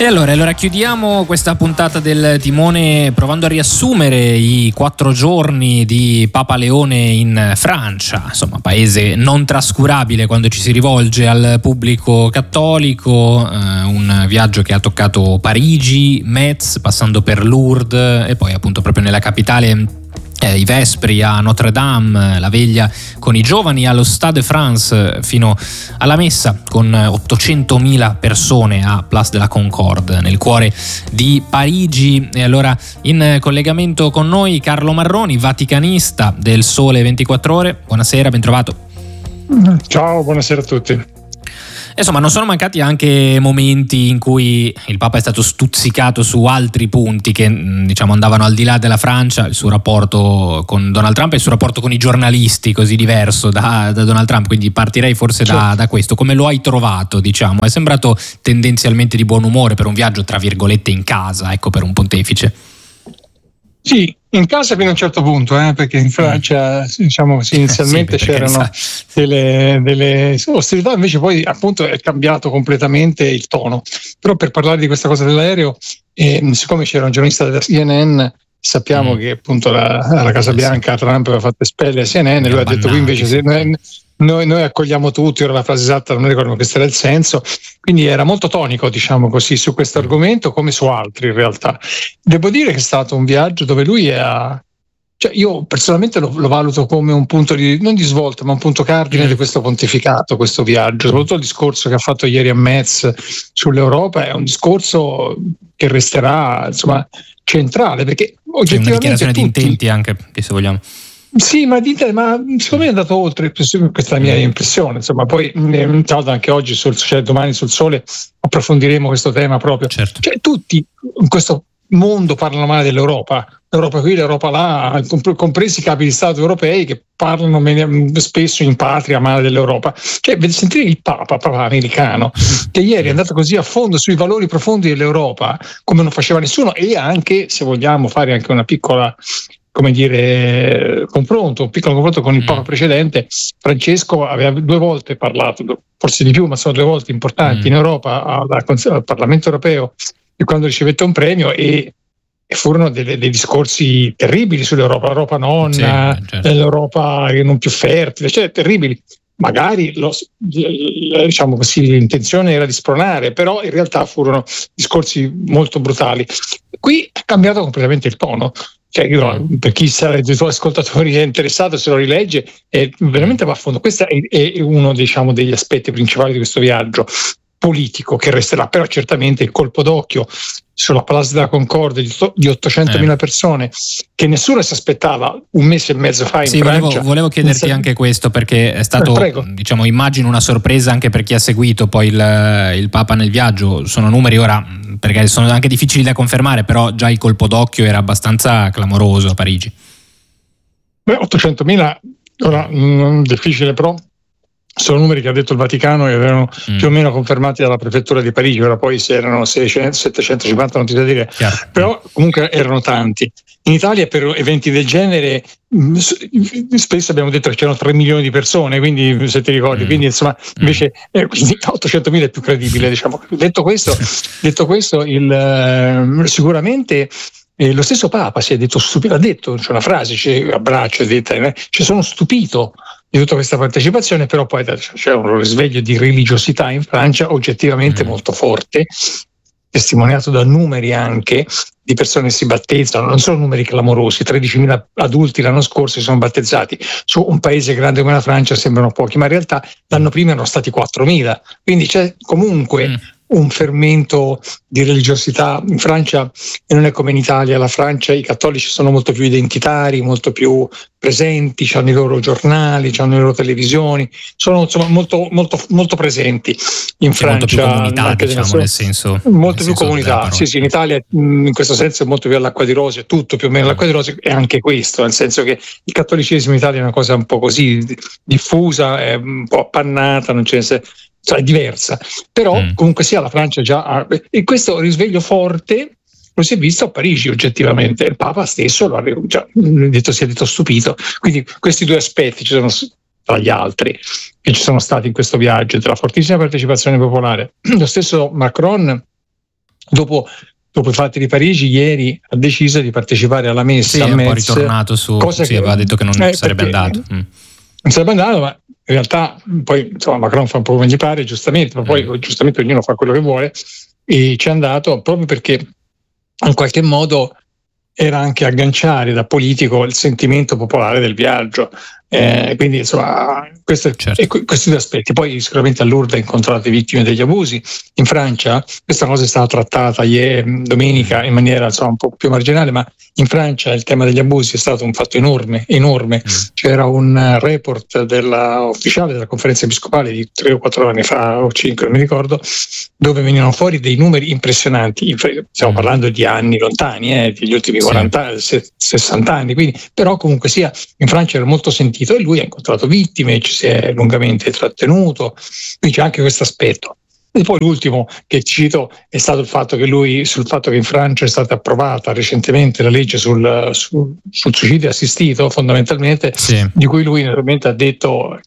E allora chiudiamo questa puntata del Timone provando a riassumere i 4 giorni di Papa Leone in Francia, insomma paese non trascurabile quando ci si rivolge al pubblico cattolico, un viaggio che ha toccato Parigi, Metz, passando per Lourdes e poi appunto proprio nella capitale i vespri a Notre Dame, la veglia con i giovani allo Stade de France fino alla messa con 800.000 persone a Place de la Concorde nel cuore di Parigi. E allora in collegamento con noi Carlo Marroni, vaticanista del Sole 24 Ore. Buonasera, ben trovato. Ciao, buonasera a tutti. Insomma, non sono mancati anche momenti in cui il Papa è stato stuzzicato su altri punti che diciamo andavano al di là della Francia, il suo rapporto con Donald Trump e il suo rapporto con i giornalisti, così diverso da Donald Trump, quindi partirei forse da questo. Come lo hai trovato, diciamo? È sembrato tendenzialmente di buon umore per un viaggio tra virgolette in casa, ecco, per un pontefice? Sì, in casa fino a un certo punto, perché in Francia diciamo inizialmente sì, c'erano delle ostilità, invece poi appunto è cambiato completamente il tono. Però per parlare di questa cosa dell'aereo, siccome c'era un giornalista della CNN, sappiamo che appunto la Casa Bianca Trump aveva fatto espellere CNN, lui ha detto qui invece noi accogliamo tutti, ora la frase esatta non ricordo, questo era il senso, quindi era molto tonico, diciamo così, su questo argomento come su altri in realtà. Devo dire che è stato un viaggio dove lui cioè io personalmente lo valuto come un punto non di svolta, ma un punto cardine di questo pontificato, questo viaggio. Soprattutto il discorso che ha fatto ieri a Metz sull'Europa è un discorso che resterà insomma centrale, perché oggettivamente una dichiarazione di intenti anche, se vogliamo. Sì, ma secondo me è andato oltre, questa è la mia impressione. Insomma, poi tra l'altro anche oggi, domani sul Sole approfondiremo questo tema proprio. Certo. Cioè, tutti in questo mondo parlano male dell'Europa, l'Europa qui, l'Europa là, compresi i capi di Stato europei che parlano spesso in patria male dell'Europa. Cioè, sentire il Papa americano, che ieri è andato così a fondo sui valori profondi dell'Europa, come non faceva nessuno, e anche, se vogliamo fare anche una piccola un piccolo confronto con il Papa precedente, Francesco aveva 2 volte parlato, forse di più, ma sono 2 volte importanti in Europa al Parlamento europeo, e quando ricevette un premio e furono dei discorsi terribili sull'Europa, l'Europa nonna, certo. L'Europa non più fertile, cioè terribili. Magari diciamo così, l'intenzione era di spronare, però in realtà furono discorsi molto brutali. Qui è cambiato completamente il tono. Cioè, per chi sarà dei tuoi ascoltatori è interessato, se lo rilegge, veramente va a fondo. Questo è uno, diciamo, degli aspetti principali di questo viaggio politico che resterà, però certamente il colpo d'occhio sulla Place de la Concorde di 800.000 persone che nessuno si aspettava un mese e mezzo fa in Francia. Volevo chiederti anche questo, perché è stato, diciamo, immagino una sorpresa anche per chi ha seguito poi il Papa nel viaggio. Sono numeri ora, perché sono anche difficili da confermare, però già il colpo d'occhio era abbastanza clamoroso a Parigi. 800.000, ora difficile, però sono numeri che ha detto il Vaticano e erano più o meno confermati dalla prefettura di Parigi. Ora poi se erano 600, 750 non ti so dire, però comunque erano tanti. In Italia per eventi del genere spesso abbiamo detto che c'erano 3 milioni di persone, quindi se ti ricordi, quindi insomma invece 800.000 è più credibile, diciamo. Detto questo sicuramente lo stesso Papa si è detto stupito, ha detto, c'è una frase, abbraccio, ci sono stupito di tutta questa partecipazione, però poi c'è un risveglio di religiosità in Francia oggettivamente molto forte, testimoniato da numeri anche di persone che si battezzano, non sono numeri clamorosi, 13.000 adulti l'anno scorso si sono battezzati, su un paese grande come la Francia sembrano pochi, ma in realtà l'anno prima erano stati 4.000, quindi c'è comunque un fermento di religiosità in Francia, e non è come in Italia. La Francia, i cattolici sono molto più identitari, molto più presenti, hanno i loro giornali, hanno le loro televisioni, sono insomma molto, molto, molto presenti in Francia. Molto più comunità, diciamo, nel senso. Molto più comunità, sì, in Italia in questo senso è molto più all'acqua di rose, tutto più o meno all'acqua di rose, è anche questo, nel senso che il cattolicesimo in Italia è una cosa un po' così diffusa, è un po' appannata, non ce ne è diversa, però comunque sia la Francia già ha, e questo risveglio forte lo si è visto a Parigi oggettivamente. Il Papa stesso lo ha si è detto stupito. Quindi questi 2 aspetti ci sono tra gli altri che ci sono stati in questo viaggio, tra la fortissima partecipazione popolare. Lo stesso Macron dopo i fatti di Parigi, ieri ha deciso di partecipare alla messa. Sì, è un po' ritornato su, aveva detto che non sarebbe andato. Non sarebbe andato, ma in realtà poi insomma Macron fa un po' come gli pare, giustamente, ma poi giustamente ognuno fa quello che vuole, e ci è andato proprio perché in qualche modo era anche agganciare da politico il sentimento popolare del viaggio. Quindi insomma questi due aspetti. Poi sicuramente a Lourdes ha incontrato le vittime degli abusi. In Francia questa cosa è stata trattata domenica in maniera insomma un po' più marginale, ma in Francia il tema degli abusi è stato un fatto enorme. C'era un report ufficiale della conferenza episcopale di 3 o 4 anni fa o 5, non mi ricordo, dove venivano fuori dei numeri impressionanti. Stiamo parlando di anni lontani, degli ultimi 40, 60 anni, quindi, però comunque sia in Francia era molto sentito, e lui ha incontrato vittime, ci si è lungamente trattenuto, quindi c'è anche questo aspetto. E poi l'ultimo che cito è stato il fatto che in Francia è stata approvata recentemente la legge sul suicidio assistito, fondamentalmente, di cui lui naturalmente ha detto